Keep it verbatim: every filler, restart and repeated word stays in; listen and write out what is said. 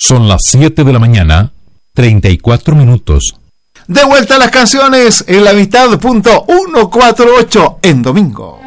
Son las siete de la mañana, treinta y cuatro minutos. De vuelta a las canciones en la mitad punto ciento cuarenta y ocho en domingo.